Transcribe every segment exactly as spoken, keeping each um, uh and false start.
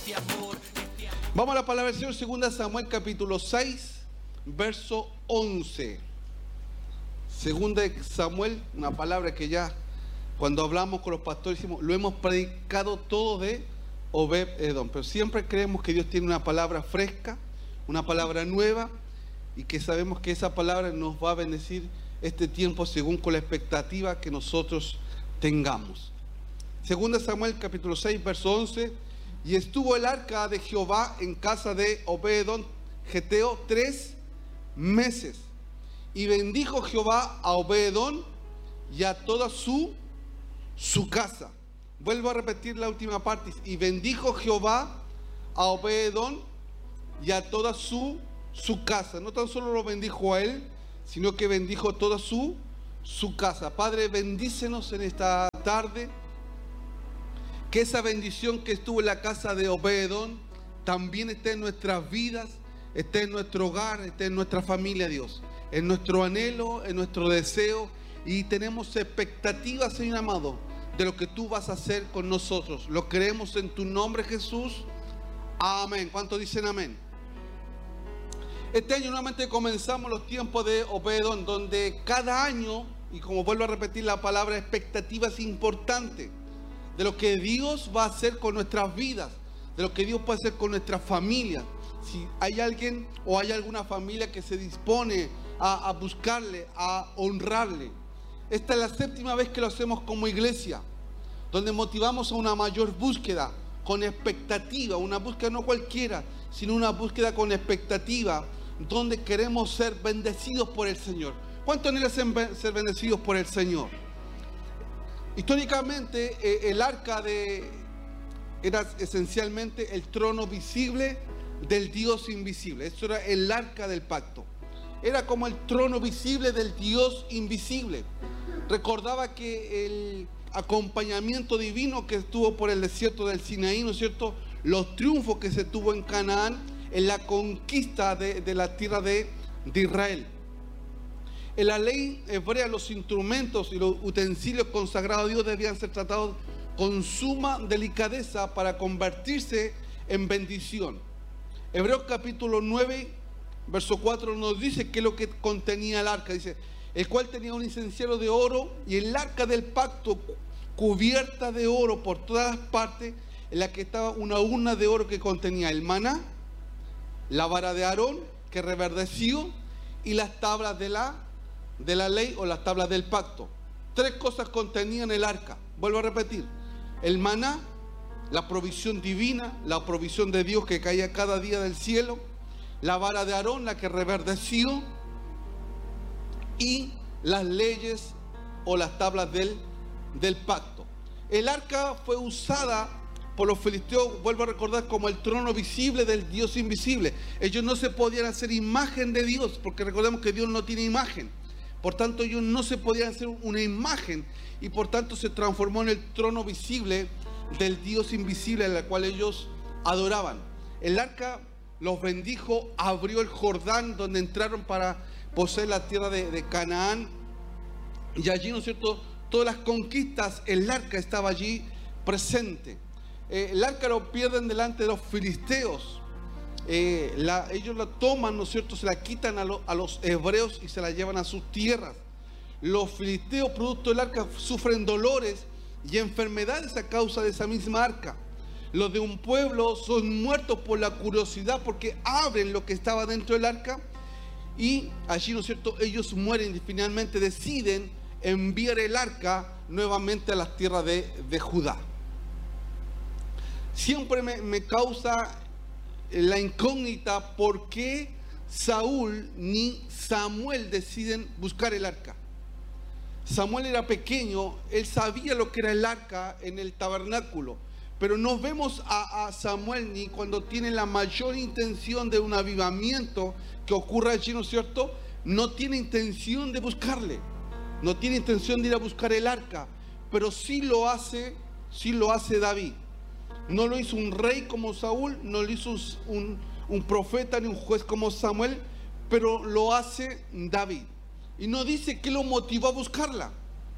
Vamos a la palabra del Señor, segunda Samuel capítulo seis, verso once. Segunda Samuel, una palabra que ya cuando hablamos con los pastores decimos, lo hemos predicado todo de Obed-Edom, pero siempre creemos que Dios tiene una palabra fresca, una palabra nueva, y que sabemos que esa palabra nos va a bendecir este tiempo según con la expectativa que nosotros tengamos. Segunda Samuel capítulo seis, verso once. Y estuvo el arca de Jehová en casa de Obed-Edom geteo tres meses. Y bendijo Jehová a Obed-Edom y a toda su, su casa. Vuelvo a repetir la última parte. Y bendijo Jehová a Obed-Edom y a toda su, su casa. No tan solo lo bendijo a él, sino que bendijo toda su, su casa. Padre, bendícenos en esta tarde. Que esa bendición que estuvo en la casa de Obed-Edom también esté en nuestras vidas, esté en nuestro hogar, esté en nuestra familia, Dios. En nuestro anhelo, en nuestro deseo. Y tenemos expectativas, Señor amado, de lo que tú vas a hacer con nosotros. Lo creemos en tu nombre, Jesús. Amén. ¿Cuántos dicen amén? Este año nuevamente comenzamos los tiempos de Obed-Edom, donde cada año, y como vuelvo a repetir la palabra, expectativa es importante. De lo que Dios va a hacer con nuestras vidas, de lo que Dios puede hacer con nuestras familias. Si hay alguien o hay alguna familia que se dispone a, a buscarle, a honrarle. Esta es la séptima vez que lo hacemos como iglesia, donde motivamos a una mayor búsqueda, con expectativa, una búsqueda no cualquiera, sino una búsqueda con expectativa, donde queremos ser bendecidos por el Señor. ¿Cuánto anhelan ser bendecidos por el Señor? Históricamente eh, el arca de, era esencialmente el trono visible del Dios invisible. Eso era el arca del pacto. Era como el trono visible del Dios invisible. Recordaba que el acompañamiento divino que estuvo por el desierto del Sinaí, ¿no es cierto? Los triunfos que se tuvo en Canaán, en la conquista de, de la tierra de, de Israel. En la ley hebrea, los instrumentos y los utensilios consagrados a Dios debían ser tratados con suma delicadeza para convertirse en bendición. Hebreos capítulo nueve, verso cuatro nos dice qué es lo que contenía el arca. Dice, el cual tenía un incensario de oro y el arca del pacto cubierta de oro por todas partes, en la que estaba una urna de oro que contenía el maná, la vara de Aarón que reverdeció y las tablas de la de la ley o las tablas del pacto. Tres cosas contenían el arca. Vuelvo a repetir: el maná, la provisión divina, la provisión de Dios que caía cada día del cielo, la vara de Aarón, la que reverdeció, y las leyes o las tablas del, del pacto. El arca fue usada por los filisteos, vuelvo a recordar, como el trono visible del Dios invisible. Ellos no se podían hacer imagen de Dios, porque recordemos que Dios no tiene imagen. Por tanto, ellos no se podían hacer una imagen y por tanto se transformó en el trono visible del Dios invisible en el cual ellos adoraban. El arca los bendijo, abrió el Jordán donde entraron para poseer la tierra de, de Canaán. Y allí, ¿no es cierto?, todas las conquistas, el arca estaba allí presente. Eh, el arca lo pierden delante de los filisteos. Eh, la, ellos la toman, ¿no es cierto?, se la quitan a, lo, a los hebreos y se la llevan a sus tierras. Los filisteos, producto del arca, sufren dolores y enfermedades a causa de esa misma arca. Los de un pueblo son muertos por la curiosidad, porque abren lo que estaba dentro del arca y allí, ¿no es cierto?, ellos mueren y finalmente deciden enviar el arca nuevamente a las tierras de, de Judá. Siempre me, me causa la incógnita por qué Saúl ni Samuel deciden buscar el arca. Samuel era pequeño, él sabía lo que era el arca en el tabernáculo, pero no vemos a, a Samuel ni cuando tiene la mayor intención de un avivamiento que ocurra allí, ¿no es cierto? No tiene intención de buscarle, no tiene intención de ir a buscar el arca, pero sí lo hace, sí lo hace David. No lo hizo un rey como Saúl, no lo hizo un, un profeta ni un juez como Samuel, pero lo hace David. Y no dice qué lo motivó a buscarla.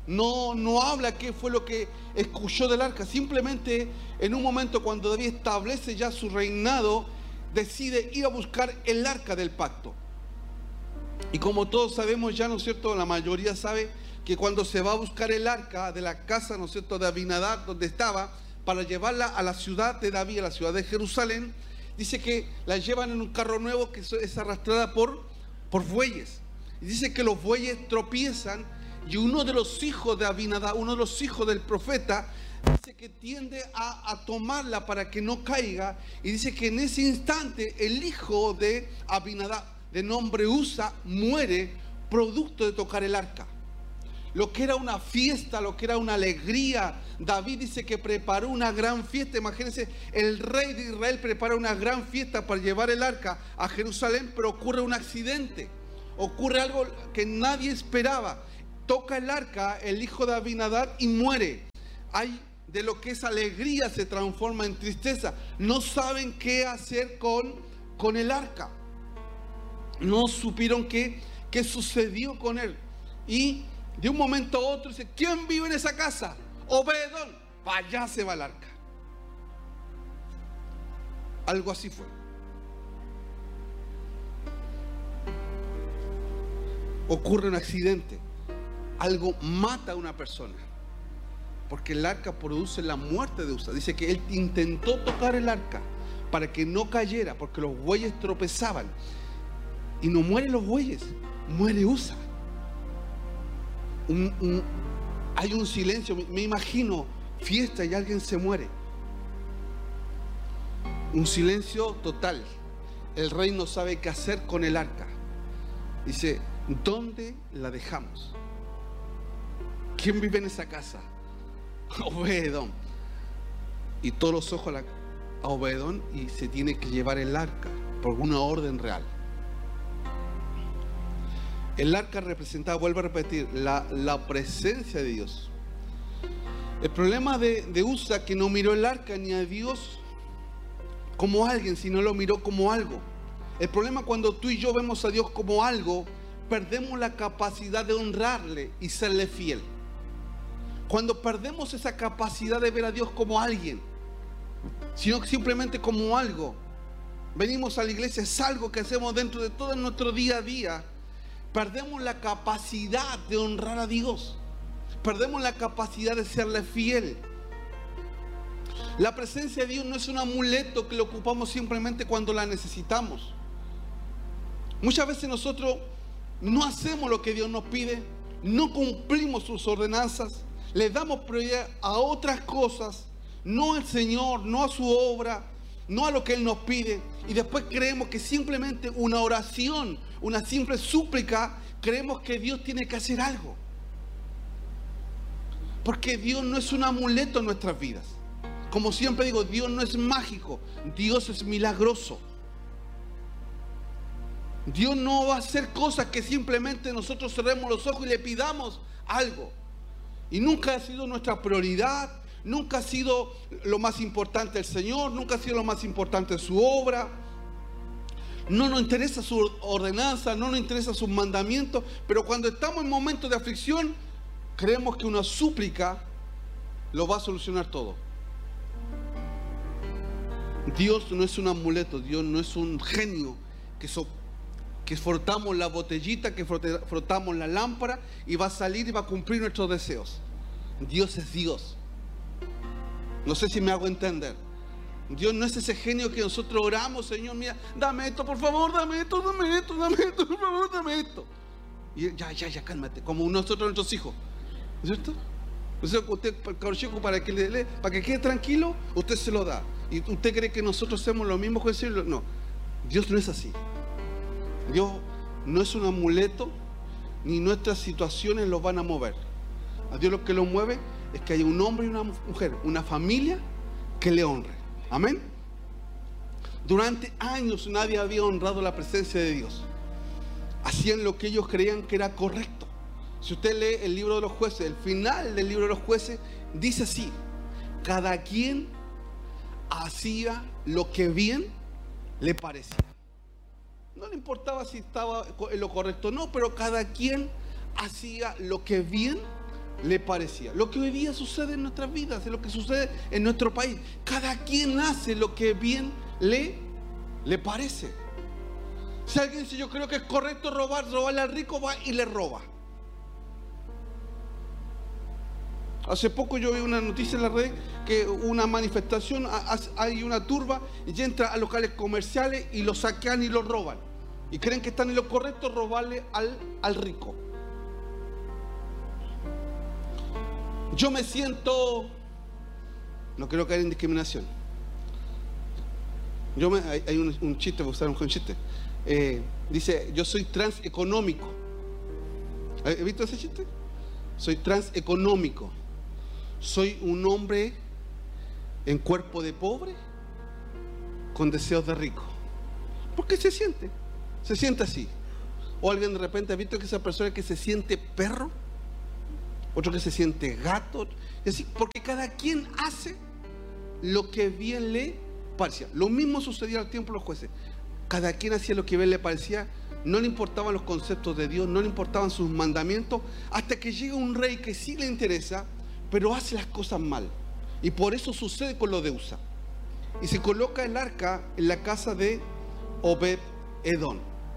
No, no habla qué fue lo que escuchó del arca. Simplemente en un momento cuando David establece ya su reinado, decide ir a buscar el arca del pacto. Y como todos sabemos ya, ¿no es cierto? La mayoría sabe que cuando se va a buscar el arca de la casa, ¿no es cierto?, de Abinadab, donde estaba, para llevarla a la ciudad de David, a la ciudad de Jerusalén, dice que la llevan en un carro nuevo que es arrastrada por, por bueyes. Y dice que los bueyes tropiezan y uno de los hijos de Abinadab, uno de los hijos del profeta, dice que tiende a, a tomarla para que no caiga. Y dice que en ese instante el hijo de Abinadab, de nombre Usa, muere producto de tocar el arca. Lo que era una fiesta, lo que era una alegría, David dice que preparó una gran fiesta. Imagínense, el rey de Israel prepara una gran fiesta para llevar el arca a Jerusalén, pero ocurre un accidente, ocurre algo que nadie esperaba. Toca el arca el hijo de Abinadab y muere. Hay de lo que es alegría se transforma en tristeza. No saben qué hacer con, con el arca. No supieron qué, qué sucedió con él. Y de un momento a otro dice, ¿quién vive en esa casa? Obededón. Para allá se va el arca. Algo así fue. Ocurre un accidente. Algo mata a una persona. Porque el arca produce la muerte de Usa. Dice que él intentó tocar el arca para que no cayera, porque los bueyes tropezaban. Y no mueren los bueyes, muere Usa. Un, un, hay un silencio, me, me imagino fiesta y alguien se muere. Un silencio total. El rey no sabe qué hacer con el arca. Dice, ¿dónde la dejamos? ¿Quién vive en esa casa? Obededón. Y todos los ojos a, la, a Obededón, y se tiene que llevar el arca por una orden real. El arca representaba, vuelvo a repetir, la, la presencia de Dios. El problema de, de Usa, que no miró el arca ni a Dios como alguien, sino lo miró como algo. El problema cuando tú y yo vemos a Dios como algo, perdemos la capacidad de honrarle y serle fiel. Cuando perdemos esa capacidad de ver a Dios como alguien, sino simplemente como algo, venimos a la iglesia, es algo que hacemos dentro de todo nuestro día a día. Perdemos la capacidad de honrar a Dios. Perdemos la capacidad de serle fiel. La presencia de Dios no es un amuleto que lo ocupamos simplemente cuando la necesitamos. Muchas veces nosotros no hacemos lo que Dios nos pide, no cumplimos sus ordenanzas, le damos prioridad a otras cosas, no al Señor, no a su obra, no a lo que Él nos pide. Y después creemos que simplemente una oración, una simple súplica, creemos que Dios tiene que hacer algo. Porque Dios no es un amuleto en nuestras vidas. Como siempre digo, Dios no es mágico, Dios es milagroso. Dios no va a hacer cosas que simplemente nosotros cerremos los ojos y le pidamos algo. Y nunca ha sido nuestra prioridad, nunca ha sido lo más importante el Señor, nunca ha sido lo más importante su obra. No nos interesa su ordenanza, no nos interesa sus mandamientos, pero cuando estamos en momentos de aflicción, creemos que una súplica lo va a solucionar todo. Dios no es un amuleto, Dios no es un genio que, so, que frotamos la botellita, que frote, frotamos la lámpara y va a salir y va a cumplir nuestros deseos. Dios es Dios. No sé si me hago entender. Dios no es ese genio que nosotros oramos, Señor, mira, dame esto, por favor, dame esto, dame esto, dame esto, por favor, dame esto. Y ya, ya, ya, cálmate, como nosotros nuestros hijos, ¿no es cierto? O sea, usted, para que, le, para que quede tranquilo, usted se lo da. ¿Y usted cree que nosotros hacemos lo mismo con el Señor? No, Dios no es así. Dios no es un amuleto, ni nuestras situaciones lo van a mover. A Dios lo que lo mueve es que haya un hombre y una mujer, una familia que le honre. Amén. Durante años nadie había honrado la presencia de Dios. Hacían lo que ellos creían que era correcto. Si usted lee el libro de los jueces, el final del libro de los jueces dice así: cada quien hacía lo que bien le parecía. No le importaba si estaba en lo correcto o no, pero cada quien hacía lo que bien le parecía. Lo que hoy día sucede en nuestras vidas, es lo que sucede en nuestro país. Cada quien hace lo que bien le, le parece. Si alguien dice, yo creo que es correcto robar, robarle al rico, va y le roba. Hace poco yo vi una noticia en la red que una manifestación, hay una turba y entra a locales comerciales y lo saquean y lo roban. Y creen que están en lo correcto robarle al, al rico. Yo me siento, no quiero caer en discriminación. Yo me, hay, hay un, un chiste, voy a usar un chiste. Eh, dice, yo soy transeconómico. ¿Has visto ese chiste? Soy transeconómico. Soy un hombre en cuerpo de pobre con deseos de rico. ¿Por qué se siente? Se siente así. O alguien de repente ha visto que esa persona que se siente perro, otro que se siente gato, y así, porque cada quien hace lo que bien le parecía. Lo mismo sucedía al tiempo de los jueces. Cada quien hacía lo que bien le parecía, no le importaban los conceptos de Dios, no le importaban sus mandamientos, hasta que llega un rey que sí le interesa, pero hace las cosas mal. Y por eso sucede con lo de Usa. Y se coloca el arca en la casa de Obed-Edom.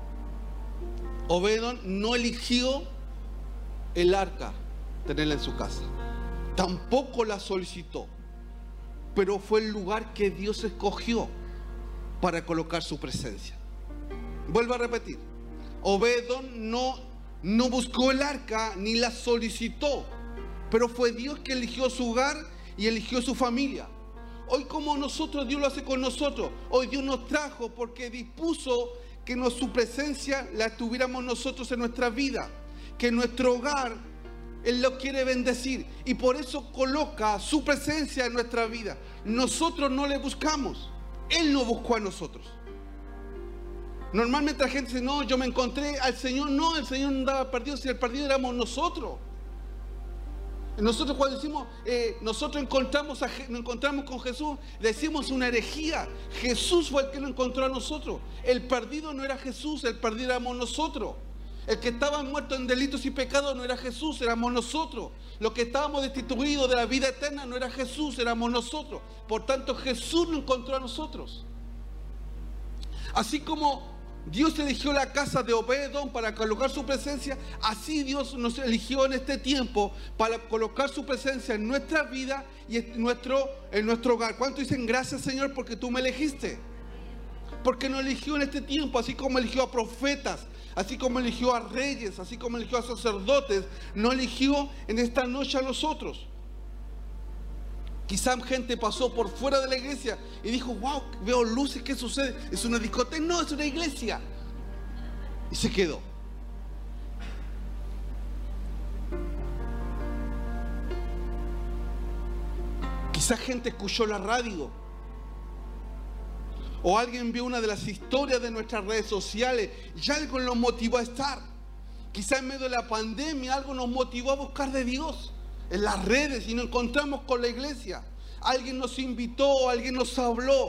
Obed-Edom no eligió el arca, tenerla en su casa. Tampoco la solicitó. Pero fue el lugar que Dios escogió para colocar su presencia. Vuelvo a repetir. Obed-Edom no, no buscó el arca ni la solicitó. Pero fue Dios que eligió su hogar y eligió su familia. Hoy como nosotros, Dios lo hace con nosotros. Hoy Dios nos trajo porque dispuso que nos, su presencia la tuviéramos nosotros en nuestra vida. Que nuestro hogar, Él lo quiere bendecir. Y por eso coloca su presencia en nuestra vida. Nosotros no le buscamos. Él nos buscó a nosotros. Normalmente la gente dice, no, yo me encontré al Señor. No, el Señor no andaba perdido, si el perdido éramos nosotros. Nosotros cuando decimos, eh, nosotros encontramos, a, nos encontramos con Jesús, decimos una herejía. Jesús fue el que nos encontró a nosotros. El perdido no era Jesús, el perdido éramos nosotros. El que estaba muerto en delitos y pecados no era Jesús, éramos nosotros. Los que estábamos destituidos de la vida eterna no era Jesús, éramos nosotros. Por tanto, Jesús nos encontró a nosotros. Así como Dios eligió la casa de Obed-Edom para colocar su presencia, así Dios nos eligió en este tiempo para colocar su presencia en nuestra vida y en nuestro, en nuestro hogar. ¿Cuánto dicen gracias, Señor, porque tú me elegiste? Porque nos eligió en este tiempo, así como eligió a profetas, así como eligió a reyes, así como eligió a sacerdotes, nos eligió en esta noche a nosotros. Quizá gente pasó por fuera de la iglesia y dijo, wow, veo luces, ¿qué sucede? ¿Es una discoteca? No, es una iglesia. Y se quedó. Quizá gente escuchó la radio. O alguien vio una de las historias de nuestras redes sociales y algo nos motivó a estar. Quizá en medio de la pandemia algo nos motivó a buscar de Dios. En las redes y nos encontramos con la iglesia. Alguien nos invitó, alguien nos habló.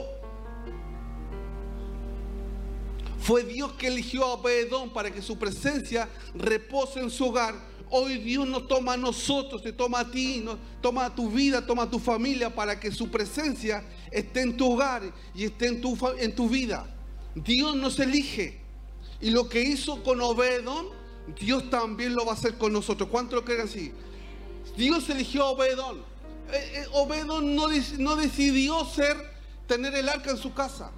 Fue Dios que eligió a Obed-Edom para que su presencia repose en su hogar. Hoy Dios nos toma a nosotros, te toma a ti, nos toma a tu vida, toma a tu familia para que su presencia esté en tu hogar y esté en tu, en tu vida. Dios nos elige. Y lo que hizo con Obed-Edom, Dios también lo va a hacer con nosotros. ¿Cuánto lo creen así? Dios eligió a Obed-Edom. Eh, eh, Obed-Edom no, no decidió ser, tener el arca en su casa.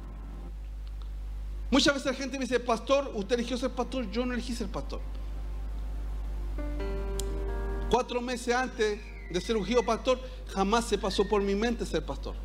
Muchas veces la gente me dice, pastor, usted eligió ser pastor. Yo no elegí ser pastor. Cuatro meses antes de ser ungido pastor, jamás se pasó por mi mente ser pastor.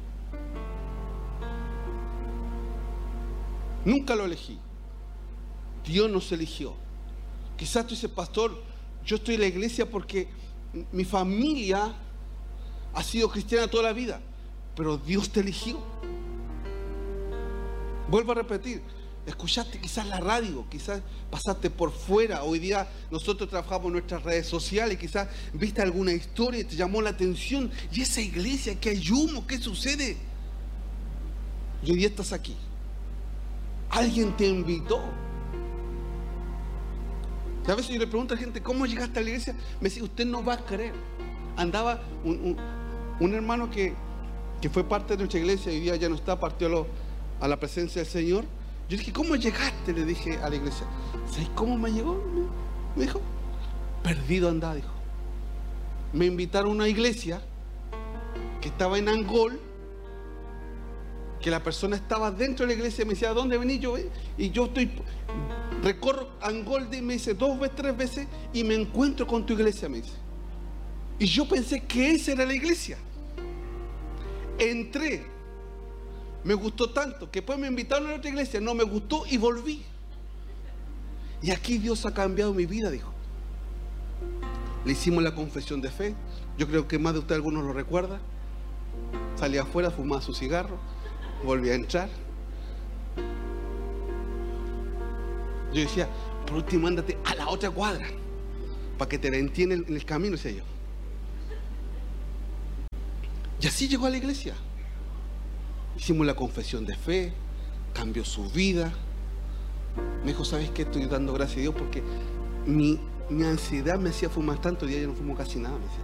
Nunca lo elegí. Dios nos eligió. Quizás tú dices, pastor, yo estoy en la iglesia porque mi familia ha sido cristiana toda la vida, pero Dios te eligió. Vuelvo a repetir, escuchaste quizás la radio, quizás pasaste por fuera. Hoy día nosotros trabajamos en nuestras redes sociales, quizás viste alguna historia y te llamó la atención. Y esa iglesia, que hay humo, ¿qué sucede? Y hoy día estás aquí. Alguien te invitó. Y a veces yo le pregunto a la gente, ¿cómo llegaste a la iglesia? Me dice, usted no va a creer. Andaba un, un, un hermano que, que fue parte de nuestra iglesia y hoy día ya no está, partió a, lo, a la presencia del Señor. Yo dije, ¿cómo llegaste? Le dije a la iglesia. ¿Sabes cómo me llegó? Me dijo, perdido andaba, dijo. Me invitaron a una iglesia que estaba en Angol, que la persona estaba dentro de la iglesia y me decía, ¿a dónde venís? Yo, y yo estoy, recorro Angol, y me dice dos veces, tres veces, y me encuentro con tu iglesia, me dice. Y yo pensé que esa era la iglesia. Entré, me gustó tanto, que después me invitaron a otra iglesia, no me gustó y volví. Y aquí Dios ha cambiado mi vida, dijo. Le hicimos la confesión de fe. Yo creo que más de ustedes algunos lo recuerdan. Salí afuera, fumaba su cigarro, volví a entrar. Yo decía, por último ándate a la otra cuadra para que te la entiendan en el camino, decía yo. Y así llegó a la iglesia. Hicimos la confesión de fe, cambió su vida. Me dijo, ¿sabes qué? Estoy dando gracias a Dios porque mi, mi ansiedad me hacía fumar tanto, y ya yo no fumo casi nada, me decía.